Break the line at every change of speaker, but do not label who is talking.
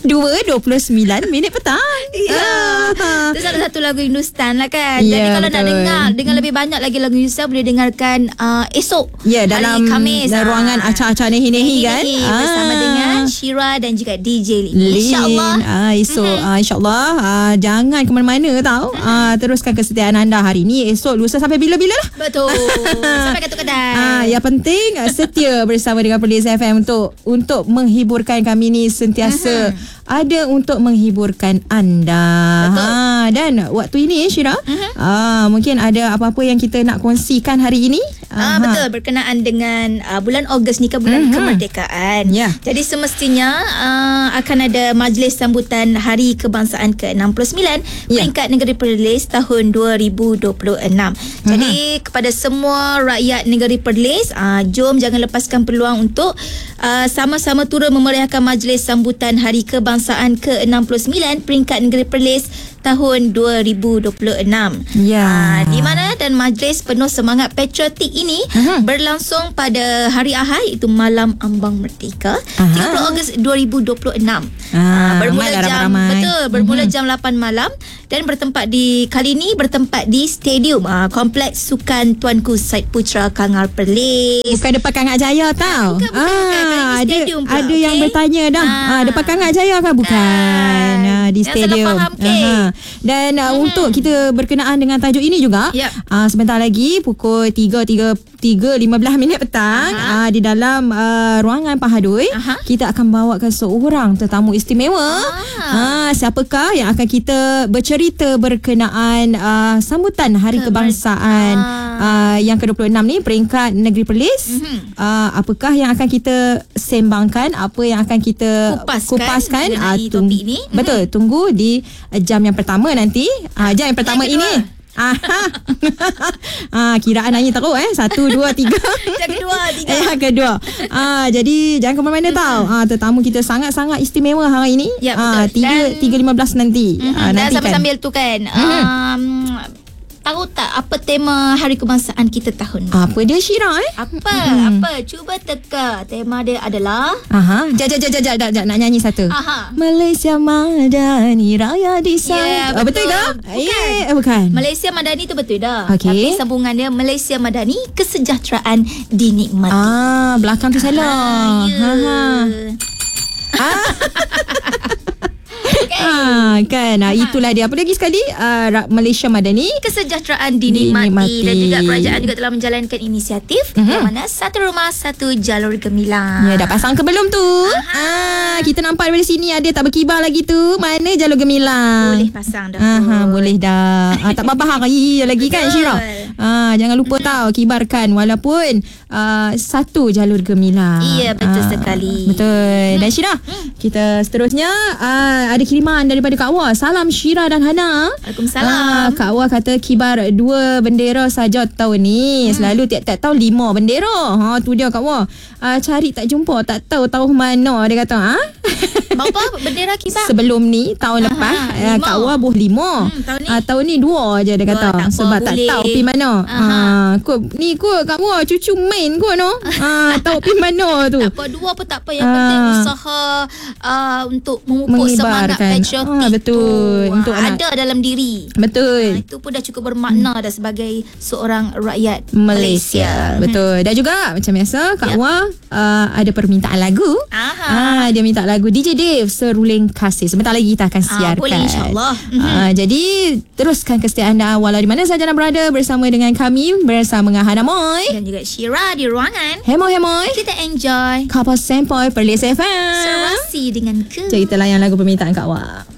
2:29 petang.
Itu salah satu lagu Hindustan lah kan. Jadi kalau
betul.
nak dengar lebih banyak lagi lagu Hindustan, boleh dengarkan esok.
Dalam
hari Khamis,
ruangan acar-acar Nehi-Nehi kan.
Bersama dengan Syira dan juga DJ Lin. InsyaAllah.
Esok InsyaAllah jangan ke mana-mana tau. Teruskan kesetiaan anda hari ni, esok, lusa, sampai bila-bila lah.
Betul. Sampai kat kedai.
Yang penting setia bersama dengan Perlis FM untuk menghiburkan kami ni, sentiasa ada untuk menghiburkan anda. Dan waktu ini Syira, mungkin ada apa-apa yang kita nak kongsikan hari ini.
Betul, berkenaan dengan bulan Ogos ni kan, bulan kemerdekaan. Jadi semestinya akan ada majlis sambutan Hari Kebangsaan ke-69 peringkat negeri Perlis tahun 2026. Jadi kepada semua rakyat negeri Perlis, jom jangan lepaskan peluang untuk sama-sama turut memeriahkan majlis sambutan Hari Kebangsaan ke-69 peringkat negeri Perlis tahun 2026. Di mana dan majlis penuh semangat patriotik ini berlangsung pada hari Ahad, iaitu malam ambang merdeka 30 Ogos 2026. Bermula jam 8 malam dan kali ini bertempat di stadium Kompleks Sukan Tuanku Said Putra Kangar Perlis.
Bukan depan Kangak Jaya tau. Ada yang bertanya dah. Depan Kangak Jaya kan? Bukan. Di stadium. Dan untuk kita berkenaan dengan tajuk ini juga, sebentar lagi pukul 3:15 petang, di dalam ruangan Pahadui, kita akan bawakan seorang tetamu istimewa. Siapakah yang akan kita bercerita berkenaan sambutan Hari Kebangsaan yang ke-26 ni, peringkat negeri Perlis. Apakah yang akan kita sembangkan, apa yang akan kita kupaskan
topik ni.
Betul, tunggu di jam yang pertama nanti. Jam yang pertama ini. Kiraan nyanyi teruk 1, 2, 3. Yang kedua. Jadi jangan ke mana-mana tau. Tetamu kita sangat-sangat istimewa hari ini. 3:15 nanti.
Dan sambil-sambil tu kan, tahu tak apa tema Hari Kebangsaan kita tahun ni?
Apa dia, Syira?
Apa? Cuba teka. Tema dia adalah
Jap, nak nyanyi satu. Malaysia Madani Raya di sana. Betul ke? Bukan.
Malaysia Madani tu betul dah.
Tapi
sambungan dia Malaysia Madani, kesejahteraan dinikmati.
Belakang tu salah. Itulah dia. Apa lagi sekali? Malaysia Madani,
kesejahteraan dinikmati. Dan juga kerajaan juga telah menjalankan inisiatif yang mana satu rumah satu jalur gemilang.
Dah pasang ke belum tu? Kita nampak dari sini ada tak berkibar lagi tu. Mana jalur gemilang?
Boleh pasang dah.
Boleh dah. Tak apa-apa hari lagi kan, Syira? Jangan lupa tahu, kibarkan walaupun satu jalur gemilang.
Ya, betul sekali.
Betul. Dan Syira, kita seterusnya ada kiriman daripada Kak Wah. Salam Syira dan Hana.
Waalaikumsalam.
Kak Wah kata kibar 2 bendera saja tahun ni. Selalu tiap-tiap tahun 5 bendera. Tu dia Kak Wah. Cari tak jumpa, tak tahu mana dia kata.
Berapa bendera kibar?
Sebelum ni tahun lepas Kak Wah buh 5. Tahun ni 2 je dia kata. Sebab tak tahu pergi mana. Kot Kak Wah cucu main kot no. Tahu pergi mana tu.
Tak apa, 2 pun tak apa. Yang penting usaha untuk memupuk semangat patriotik.
Betul.
Untuk ada dalam diri.
Betul.
Itu pun dah cukup bermakna dah sebagai seorang rakyat
Malaysia. Betul. Dan juga macam biasa Kak Wah ada permintaan lagu. Dia minta lagu DJ Dave, Seruling Kasih. Sebentar lagi kita akan siarkan.
Boleh, insyaAllah.
Jadi teruskan kesetiaan anda walau di mana sahaja anda berada bersama dengan kami, bersama dengan Hana Moy
dan juga Syira di ruangan.
Hemoy.
Kita enjoy
Kapal Sempoi Perlis FM.
Serasi dengan
Cerita layan lagu permintaan Kak Wah.